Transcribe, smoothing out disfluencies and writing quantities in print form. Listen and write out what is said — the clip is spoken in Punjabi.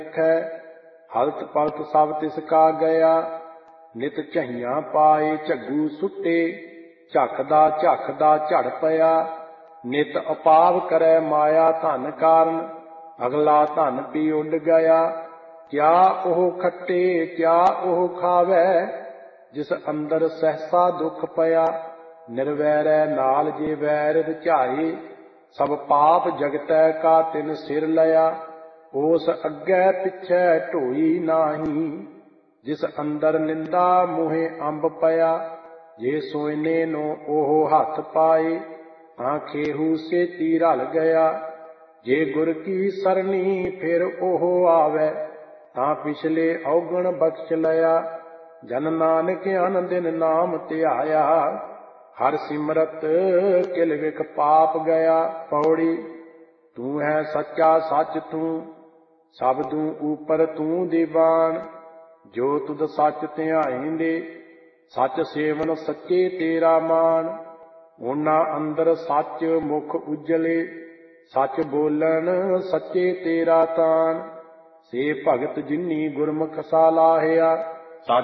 ਦੇਖੈ ਹਲਤ ਪਲਤ ਸਭ ਤਿਸ ਕਾ ਗਿਆ। ਨਿਤ ਝਈਆਂ ਪਾਏ ਝੱਗੂ ਸੁੱਟੇ ਝੱਕਦਾ ਝੱਕਦਾ ਝੜ ਪਿਆ। ਨਿਤ ਅਪਾਵ ਕਰੈ ਮਾਇਆ ਧਨ ਕਾਰਨ ਅਗਲਾ ਧਨ ਪੀ ਉੱਡ ਗਿਆ। ਕਿਆ ਉਹ ਖੱਟੇ ਕਿਆ ਉਹ ਖਾਵੈ ਜਿਸ ਅੰਦਰ ਸਹਿਸਾ ਦੁੱਖ ਪਿਆ। ਨਿਰਵੈਰੈ ਨਾਲ ਜੇ ਵੈਰ ਰਚਾਏ ਸਭ ਪਾਪ ਜਗਤੈ ਕਾ ਤਿਨ ਸਿਰ ਲਿਆ। ਉਸ ਅੱਗੇ ਪਿੱਛੇ ਢੋਈ ਨਾਹੀ ਜਿਸ ਅੰਦਰ ਨਿੰਦਾ ਮੋਹਿ ਅੰਬ ਪਿਆ। ਜੇ ਸੋਇਨੇ ਨੂੰ ਉਹ ਹੱਥ ਪਾਏ ਤਾਂ ਖੇਹੂ ਸੇਤੀ ਰਲ ਗਿਆ। ਜੇ ਗੁਰ ਕੀ ਸਰਣੀ ਫਿਰ ਉਹ ਆਵੈ ਤਾਂ ਪਿਛਲੇ ਔਗਣ ਬਖਸ਼ ਲਿਆ। ਜਨ ਨਾਨਕ ਅਨ ਦਿਨ ਨਾਮ ਧਿਆਇਆ ਹਰ ਸਿਮਰਤ ਕਿਲ ਵਿਖ ਪਾਪ ਗਿਆ। ਪੌੜੀ ਤੂੰ ਹੈ ਸੱਚਾ ਸੱਚ ਤੂੰ ਸਬਦੂ ਉਪਰ ਤੂੰ ਦੀਵਾਨ। ਜੋ ਤੁਧ ਸੱਚ ਧਿਆਏਂਦੇ ਸੱਚ ਸੇਵਨ ਸੱਚੇ ਤੇਰਾ ਮਾਨ। ਉਹਨਾਂ ਅੰਦਰ ਸੱਚ ਮੁਖ ਉਜਲੇ ਸੱਚ ਬੋਲਣ ਸੱਚੇ ਤੇਰਾ ਤਾਨ। ਸੇ ਭਗਤ ਜਿਨੀ ਗੁਰਮੁਖ ਸਾ ਲਾਹਿਆ